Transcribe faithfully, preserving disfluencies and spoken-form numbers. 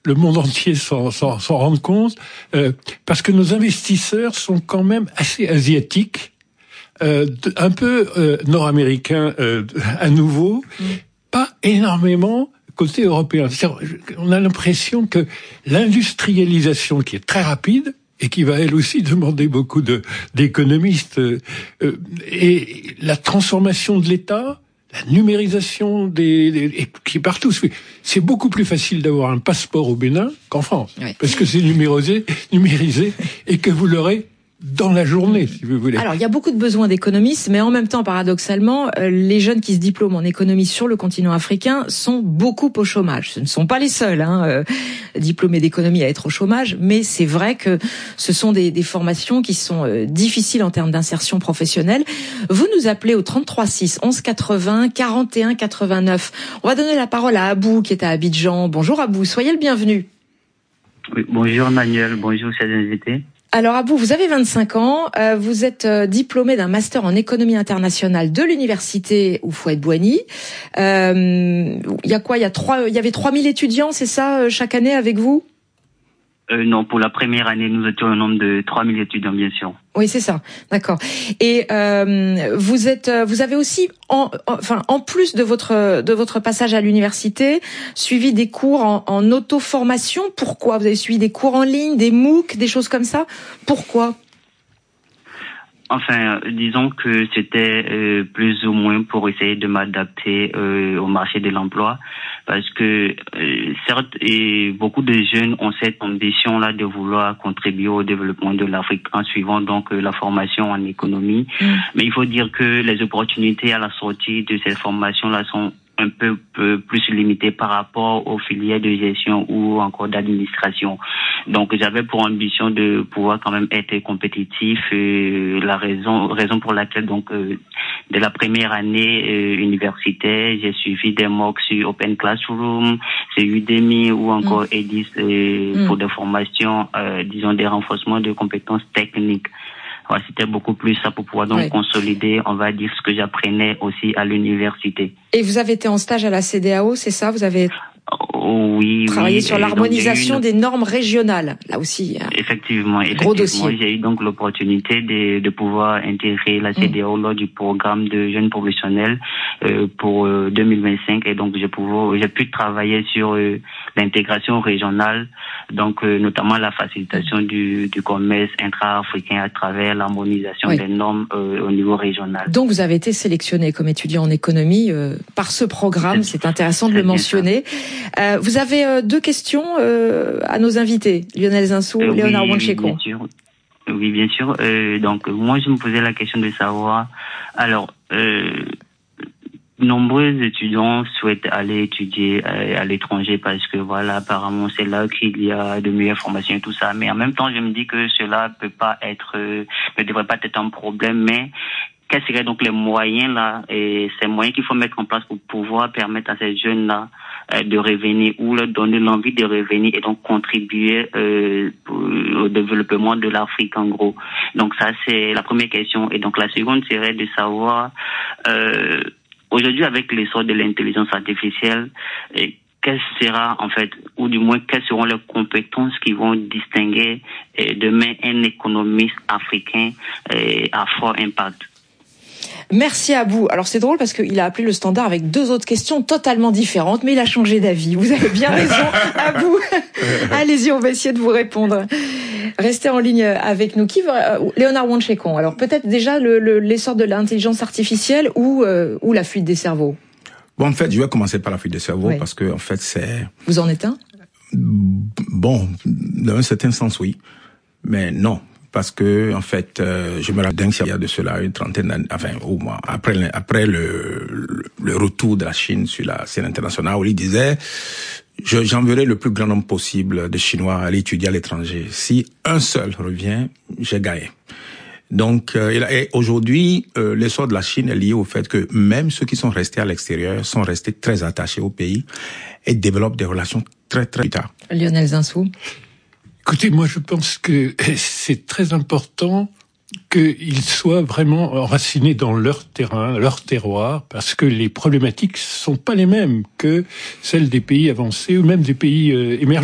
le monde entier s'en, s'en, s'en rende compte, euh, parce que nos investisseurs sont quand même assez asiatiques, euh, un peu euh, nord-américains euh, à nouveau, mmh. pas énormément côté européen. C'est-à-dire, on a l'impression que l'industrialisation qui est très rapide, et qui va elle aussi demander beaucoup de, d'économistes, euh, euh, et la transformation de l'État, la numérisation des, des et qui est partout. C'est beaucoup plus facile d'avoir un passeport au Bénin qu'en France, oui. parce que c'est numérisé, numérisé, et que vous l'aurez dans la journée, si vous voulez. Alors, il y a beaucoup de besoins d'économistes, mais en même temps, paradoxalement, euh, les jeunes qui se diplôment en économie sur le continent africain sont beaucoup au chômage. Ce ne sont pas les seuls, hein, euh, diplômés d'économie à être au chômage, mais c'est vrai que ce sont des, des formations qui sont euh, difficiles en termes d'insertion professionnelle. Vous nous appelez au trente-trois six, onze quatre-vingts, quarante et un quatre-vingt-neuf. On va donner la parole à Abou, qui est à Abidjan. Bonjour Abou, soyez le bienvenu. Oui, bonjour Manuel, bonjour chers invités. Alors Abou, vous avez vingt-cinq ans, euh, vous êtes euh, diplômé d'un master en économie internationale de l'université Houphouët-Boigny. Euh, il y a quoi Il y a trois, il y avait trois mille étudiants, c'est ça, euh, chaque année avec vous ? Euh, non, pour la première année, nous étions un nombre de trois mille étudiants, bien sûr. Oui, c'est ça. D'accord. Et euh, vous êtes, vous avez aussi, en, enfin, en plus de votre de votre passage à l'université, suivi des cours en, en auto-formation. Pourquoi ? Vous avez suivi des cours en ligne, des MOOC, des choses comme ça. Pourquoi ? Enfin, disons que c'était euh, plus ou moins pour essayer de m'adapter euh, au marché de l'emploi, parce que euh, certes, et beaucoup de jeunes ont cette ambition-là de vouloir contribuer au développement de l'Afrique en suivant donc euh, la formation en économie, mmh. mais il faut dire que les opportunités à la sortie de cette formation-là sont un peu, peu plus limité par rapport aux filières de gestion ou encore d'administration. Donc j'avais pour ambition de pouvoir quand même être compétitif. Et la raison raison pour laquelle donc euh, de la première année euh, universitaire, j'ai suivi des MOOC sur Open Classroom, sur Udemy ou encore mmh. Edis euh, mmh. pour des formations, euh, disons des renforcements de compétences techniques. Ouais, c'était beaucoup plus ça pour pouvoir donc oui. consolider, on va dire, ce que j'apprenais aussi à l'université. Et vous avez été en stage à la C D A O, c'est ça ? Vous avez oh, oui, travaillé oui. sur l'harmonisation une... des normes régionales, là aussi. Effectivement, gros effectivement dossier. J'ai eu donc l'opportunité de, de pouvoir intégrer la C D A O mmh. lors du programme de jeunes professionnels euh, pour euh, deux mille vingt-cinq, et donc j'ai pu, j'ai pu travailler sur euh, l'intégration régionale, donc euh, notamment la facilitation du, du commerce intra-africain à travers l'harmonisation oui. des normes euh, au niveau régional. Donc vous avez été sélectionné comme étudiant en économie euh, par ce programme, c'est, c'est intéressant de le mentionner. Euh, vous avez euh, deux questions euh, à nos invités, Lionel Zinsou, euh, Léonard oui, Wancheko. Bien sûr. Oui, bien sûr. Euh, donc moi je me posais la question de savoir, alors euh, nombreux étudiants souhaitent aller étudier à, à l'étranger parce que voilà, apparemment c'est là qu'il y a de meilleures formations et tout ça. Mais en même temps, je me dis que cela peut pas être, euh, ne devrait pas être un problème. Mais quels seraient donc les moyens là et ces moyens qu'il faut mettre en place pour pouvoir permettre à ces jeunes là euh, de revenir ou leur donner l'envie de revenir et donc contribuer euh, au développement de l'Afrique en gros. Donc ça c'est la première question. Et donc la seconde serait de savoir euh, aujourd'hui, avec l'essor de l'intelligence artificielle, et quelle sera, en fait, ou du moins, quelles seront les compétences qui vont distinguer et demain un économiste africain et à fort impact? Merci Abou. Alors c'est drôle parce qu'il a appelé le standard avec deux autres questions totalement différentes, mais il a changé d'avis. Vous avez bien raison, Abou. Allez-y, on va essayer de vous répondre. Restez en ligne avec nous. Qui veut, euh, Léonard Wancheko. Alors peut-être déjà le, le, l'essor de l'intelligence artificielle ou, euh, ou la fuite des cerveaux. Bon, en fait, je vais commencer par la fuite des cerveaux oui. parce que en fait c'est. Vous en êtes un ? Bon, dans un certain sens, oui, mais non. Parce que, en fait, euh, je me rappelle qu'il y a de cela une trentaine d'années, enfin, au moins, après, après le, le, le retour de la Chine sur la scène internationale, où il disait, je, j'enverrai le plus grand nombre possible de Chinois à aller étudier à l'étranger. Si un seul revient, j'ai gagné. Donc, euh, et aujourd'hui, euh, l'essor de la Chine est lié au fait que même ceux qui sont restés à l'extérieur sont restés très attachés au pays et développent des relations très, très tard. Lionel Zinsou. Écoutez, moi je pense que c'est très important qu'ils soient vraiment enracinés dans leur terrain, leur terroir, parce que les problématiques sont pas les mêmes que celles des pays avancés ou même des pays euh, émergents.